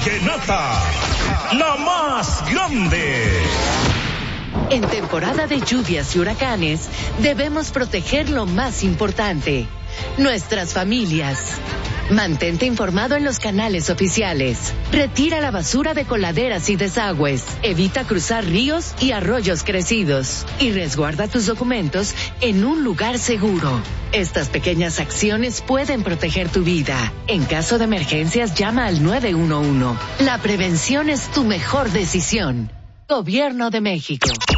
Vallenata, la más grande. En temporada de lluvias y huracanes, debemos proteger lo más importante, nuestras familias. Mantente informado en los canales oficiales. Retira la basura de coladeras y desagües. Evita cruzar ríos y arroyos crecidos. Y resguarda tus documentos en un lugar seguro. Estas pequeñas acciones pueden proteger tu vida. En caso de emergencias, llama al 911. La prevención es tu mejor decisión. Gobierno de México.